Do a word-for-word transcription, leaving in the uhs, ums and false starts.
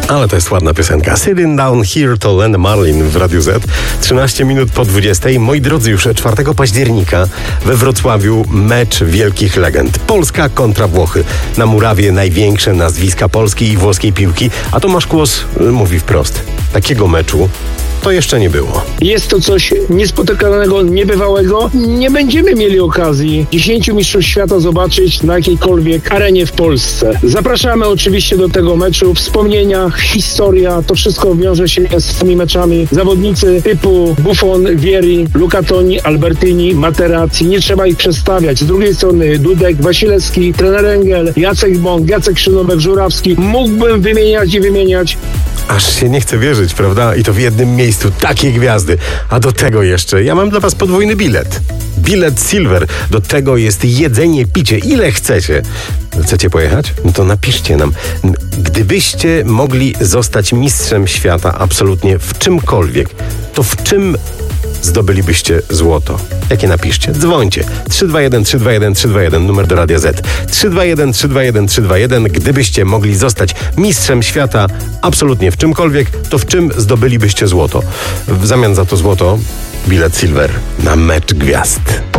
Ale to jest ładna piosenka. Sitting Down Here to Len Marlin w Radiu Z. trzynaście minut po dwudziestej. Moi drodzy, już czwartego października we Wrocławiu mecz wielkich legend. Polska kontra Włochy. Na murawie największe nazwiska polskiej i włoskiej piłki. A Tomasz Kłos mówi wprost. Takiego meczu to jeszcze nie było. Jest to coś niespotykanego, niebywałego. Nie będziemy mieli okazji dziesięciu mistrzostw świata zobaczyć na jakiejkolwiek arenie w Polsce. Zapraszamy oczywiście do tego meczu. Wspomnienia, historia, to wszystko wiąże się z tymi meczami. Zawodnicy typu Buffon, Vieri, Luca Toni, Albertini, Materazzi. Nie trzeba ich przedstawiać. Z drugiej strony Dudek, Wasilewski, trener Engel, Jacek Bąk, Jacek Szynowek, Żurawski. Mógłbym wymieniać i wymieniać. Aż się nie chce wierzyć, prawda? I to w jednym miejscu. Takie gwiazdy. A do tego jeszcze ja mam dla was podwójny bilet. Bilet Silver. Do tego jest jedzenie, picie. Ile chcecie. Chcecie pojechać? No to napiszcie nam. Gdybyście mogli zostać mistrzem świata absolutnie w czymkolwiek, to w czym zdobylibyście złoto? Jakie napiszcie? Dzwońcie. trzy dwa jeden trzy dwa jeden trzy dwa jeden, numer do Radia Z. trzy dwa jeden trzy dwa jeden trzy dwa jeden. Gdybyście mogli zostać mistrzem świata absolutnie w czymkolwiek, to w czym zdobylibyście złoto? W zamian za to złoto bilet Silver na mecz gwiazd.